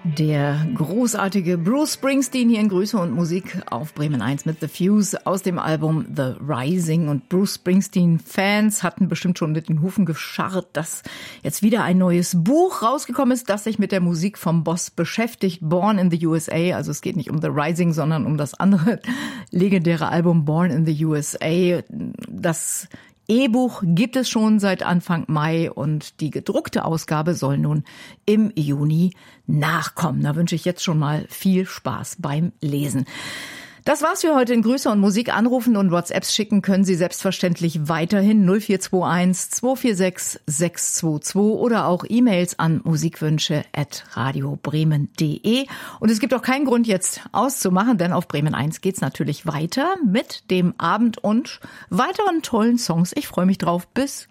Der großartige Bruce Springsteen hier in Grüße und Musik auf Bremen 1 mit The Fuse aus dem Album The Rising. Und Bruce Springsteen-Fans hatten bestimmt schon mit den Hufen gescharrt, dass jetzt wieder ein neues Buch rausgekommen ist, das sich mit der Musik vom Boss beschäftigt. Born in the USA, also es geht nicht um The Rising, sondern um das andere legendäre Album Born in the USA. Das E-Buch gibt es schon seit Anfang Mai und die gedruckte Ausgabe soll nun im Juni nachkommen. Da wünsche ich jetzt schon mal viel Spaß beim Lesen. Das war's für heute in Grüße und Musik. Anrufen und WhatsApps schicken können Sie selbstverständlich weiterhin 0421 246 622 oder auch E-Mails an musikwünsche@radiobremen.de. Und es gibt auch keinen Grund jetzt auszumachen, denn auf Bremen 1 geht's natürlich weiter mit dem Abend und weiteren tollen Songs. Ich freue mich drauf. Bis